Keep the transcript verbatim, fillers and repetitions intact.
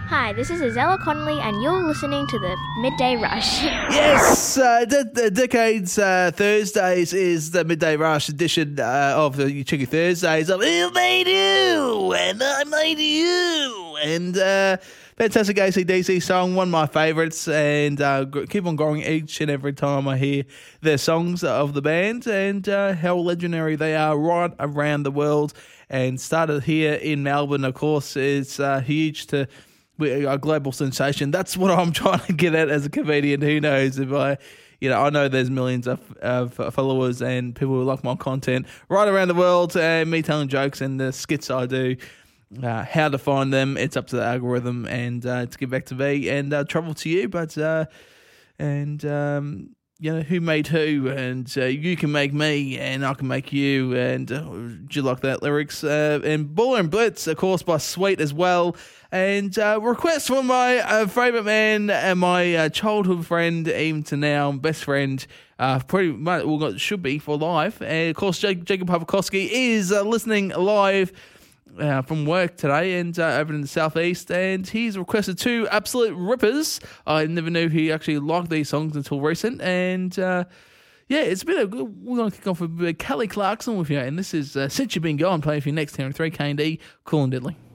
Hi, this is Azella Connolly, and you're listening to the Midday Rush. Yes, uh, the, the Decades uh, Thursdays is the Midday Rush edition uh, of the Cheeky Thursdays of Who Made You? And I Made You. And uh, fantastic A C D C song, one of my favourites, and uh, keep on growing each and every time I hear their songs of the band and uh, how legendary they are right around the world. And started here in Melbourne, of course, it's uh, huge to a global sensation. That's what I'm trying to get at as a comedian. Who knows if I, you know, I know there's millions of, of followers and people who like my content right around the world, and me telling jokes and the skits I do. Uh, how to find them, it's up to the algorithm, and uh, to get back to me and uh, travel to you. But uh, and um, you know, who made who, and uh, you can make me, and I can make you. And uh, do you like that lyrics? Uh, and Baller and Blitz, of course, by Sweet as well. And uh, request from my uh, favourite man and my uh, childhood friend, even to now, best friend, uh, pretty much, well, should be for life. And of course, Jake, Jacob Pavakowski is uh, listening live uh, from work today and uh, over in the southeast. And he's requested two absolute rippers. I never knew he actually liked these songs until recent. And uh, yeah, it's been a good. We're going to kick off with Kelly Clarkson with you. And this is uh, Since You've Been Gone, playing for your next ten and three K and D, Cool and Deadly.